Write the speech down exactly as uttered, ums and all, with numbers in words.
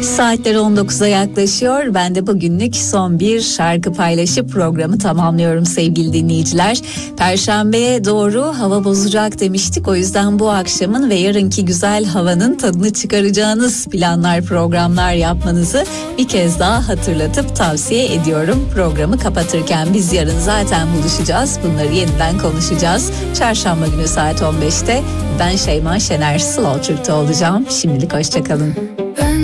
Saatler on dokuza yaklaşıyor. Ben de bugünlük son bir şarkı paylaşıp programı tamamlıyorum sevgili dinleyiciler. Perşembeye doğru hava bozacak demiştik. O yüzden bu akşamın ve yarınki güzel havanın tadını çıkaracağınız planlar, programlar yapmanızı bir kez daha hatırlatıp tavsiye ediyorum. Programı kapatırken biz yarın zaten buluşacağız. Bunları yeniden konuşacağız. Çarşamba günü saat on beşte ben Şeyma Şener Slow Türk'te olacağım. Şimdilik hoşçakalın.